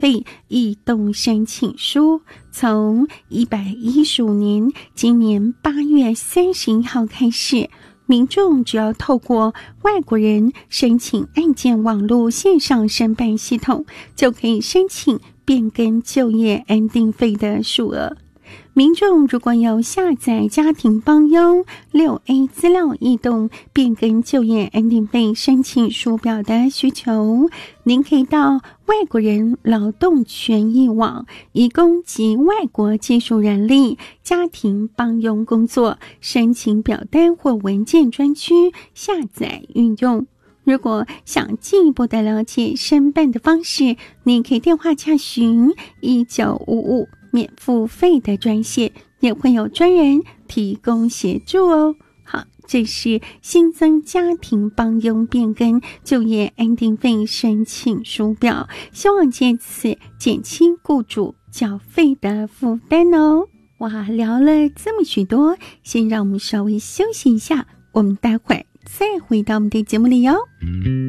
费异动申请书，从115年今年8月31号开始，民众只要透过外国人申请案件网络线上申办系统，就可以申请变更就业安定费的数额。民众如果有下载家庭帮佣 6A 资料异动变更就业安定费申请书表的需求，您可以到外国人劳动权益网移工及外国技术人力家庭帮佣工作申请表单或文件专区下载运用。如果想进一步的了解申办的方式，你可以电话洽询1955免付费的专线，也会有专人提供协助哦。好，这是新增家庭帮佣变更就业安定费申请书表，希望借此减轻雇主缴费的负担哦。哇，聊了这么许多，先让我们稍微休息一下，我们待会儿再回到我们的节目里哟。